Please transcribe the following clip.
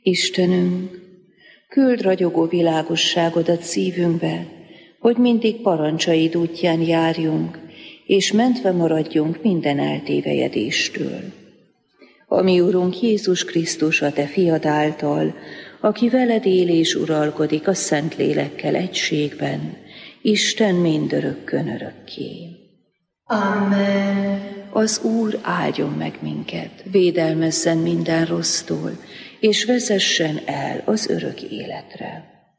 Istenünk, küld ragyogó világosságodat szívünkbe, hogy mindig parancsaid útján járjunk, és mentve maradjunk minden eltévejedéstől. A mi Urunk Jézus Krisztus, a Te fiad által, aki veled él és uralkodik a Szentlélekkel egységben, Isten mindörökkön örökké. Amen. Az Úr áldjon meg minket, védelmezzen minden rossztól, és vezessen el az örök életre.